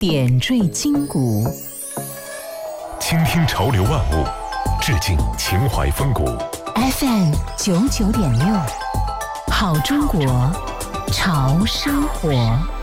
点缀筋骨， 倾听潮流万物，致敬情怀风骨。 FM 99.6，好中国，潮生活。